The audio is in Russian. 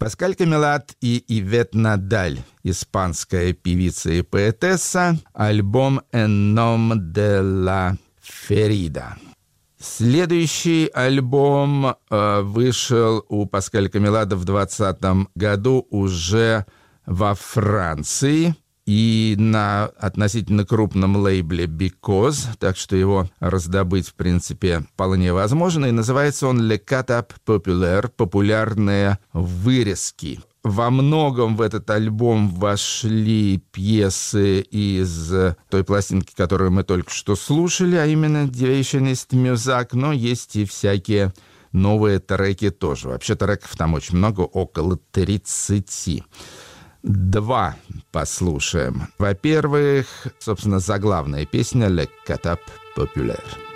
Паскаль Камилат и Ивет Надаль, испанская певица и поэтесса, альбом «En nom de la ferida». Следующий альбом вышел у Паскаля Камилата в 2020 году уже во Франции и на относительно крупном лейбле Because, так что его раздобыть, в принципе, вполне возможно. И называется он «Le Catap Populaire» — «Популярные вырезки». Во многом в этот альбом вошли пьесы из той пластинки, которую мы только что слушали, а именно «Deviationist Music», но есть и всякие новые треки тоже. Вообще треков там очень много, около 30. Два послушаем. Во-первых, собственно, заглавная песня «Le Catap Populaire».